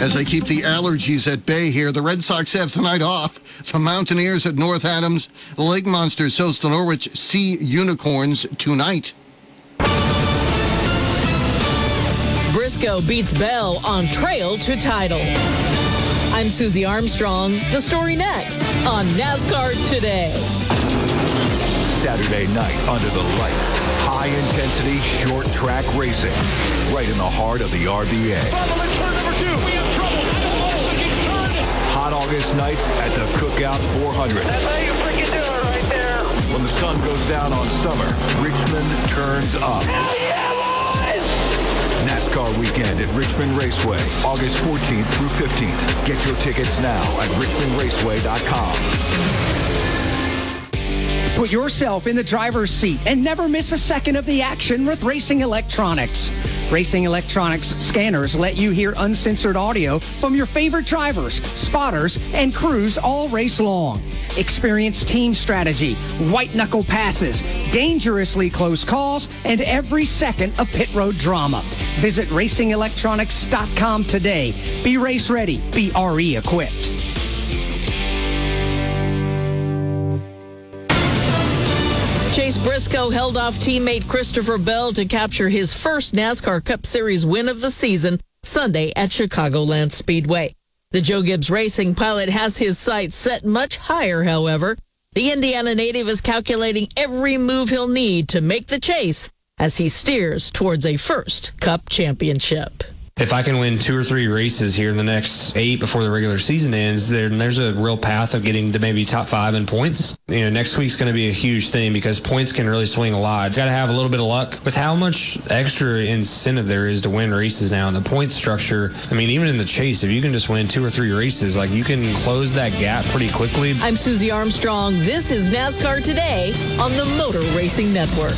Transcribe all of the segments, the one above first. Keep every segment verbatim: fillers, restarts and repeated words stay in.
as they keep the allergies at bay here. The Red Sox have tonight off. The Mountaineers at North Adams. The Lake Monsters host the Norwich Sea Unicorns tonight. Briscoe beats Bell on trail to title. I'm Susie Armstrong. The story next on NASCAR Today. Saturday night under the lights. High-intensity, short-track racing. Right in the heart of the R V A. Bubba in turn number two. We have trouble. Olsen gets turned. Hot August nights at the Cookout four hundred. That's how you freaking do it right there. When the sun goes down on summer, Richmond turns up. Hell yeah, boys! NASCAR weekend at Richmond Raceway, August fourteenth through fifteenth. Get your tickets now at richmond raceway dot com. Put yourself in the driver's seat and never miss a second of the action with Racing Electronics. Racing Electronics scanners let you hear uncensored audio from your favorite drivers, spotters, and crews all race long. Experience team strategy, white-knuckle passes, dangerously close calls, and every second of pit road drama. Visit racing electronics dot com today. Be race ready. Be R E equipped. Chase Briscoe held off teammate Christopher Bell to capture his first NASCAR Cup Series win of the season Sunday at Chicagoland Speedway. The Joe Gibbs Racing pilot has his sights set much higher, however. The Indiana native is calculating every move he'll need to make the chase as he steers towards a first Cup championship. If I can win two or three races here in the next eight before the regular season ends, then there's a real path of getting to maybe top five in points. You know, next week's going to be a huge thing because points can really swing a lot. You've got to have a little bit of luck with how much extra incentive there is to win races now. And the point structure, I mean, even in the chase, if you can just win two or three races, like you can close that gap pretty quickly. I'm Susie Armstrong. This is NASCAR Today on the Motor Racing Network.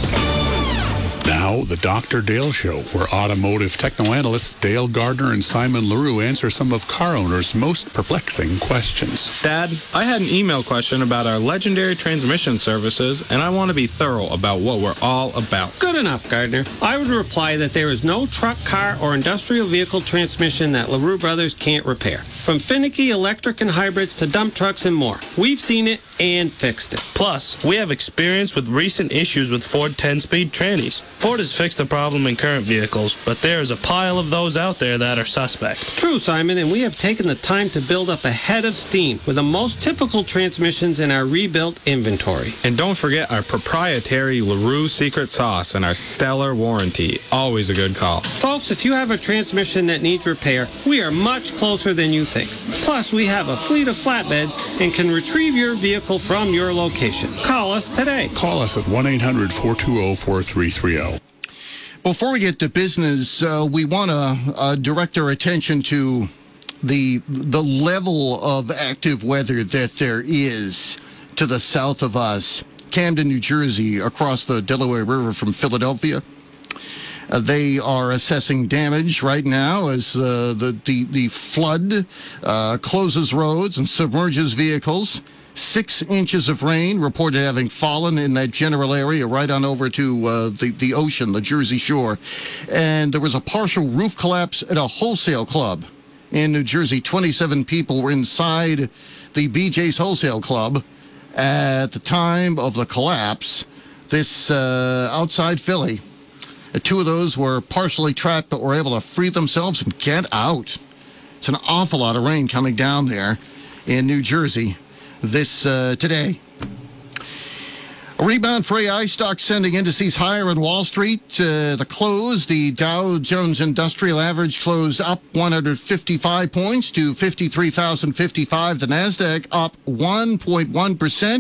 Now, the Doctor Dale Show, where automotive technoanalysts Dale Gardner and Simon LaRue answer some of car owners' most perplexing questions. Dad, I had an email question about our legendary transmission services, and I want to be thorough about what we're all about. Good enough, Gardner. I would reply that there is no truck, car, or industrial vehicle transmission that LaRue Brothers can't repair. From finicky electric and hybrids to dump trucks and more. We've seen it and fixed it. Plus, we have experience with recent issues with Ford ten-speed trannies. Ford has fixed the problem in current vehicles, but there is a pile of those out there that are suspect. True, Simon, and we have taken the time to build up a head of steam with the most typical transmissions in our rebuilt inventory. And don't forget our proprietary LaRue secret sauce and our stellar warranty. Always a good call. Folks, if you have a transmission that needs repair, we are much closer than you think. Plus, we have a fleet of flatbeds and can retrieve your vehicle from your location. Call us today. Call us at one eight hundred four two zero four three three zero. Before we get to business, uh, we want to uh, direct our attention to the the level of active weather that there is to the south of us. Camden, New Jersey, across the Delaware River from Philadelphia. Uh, they are assessing damage right now as uh, the, the, the flood uh, closes roads and submerges vehicles. Six inches of rain reported having fallen in that general area right on over to uh, the, the ocean, the Jersey Shore. And there was a partial roof collapse at a wholesale club in New Jersey. twenty-seven people were inside the B J's Wholesale Club at the time of the collapse. This uh, outside Philly. Uh, two of those were partially trapped but were able to free themselves and get out. It's an awful lot of rain coming down there in New Jersey this uh, today. A rebound for A I stocks sending indices higher in Wall Street. Uh, the close, the Dow Jones Industrial Average closed up one hundred fifty-five points to fifty-three thousand fifty-five. The NASDAQ up one point one percent.